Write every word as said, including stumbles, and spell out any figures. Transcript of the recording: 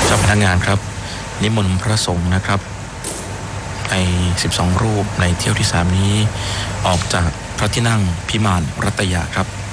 เจ้าพนักงานครับนิมนต์พระสงฆ์นะครับในสิบสองรูปในเที่ยวที่สามนี้ออกจากพระที่นั่งพิมานรัตยาครับ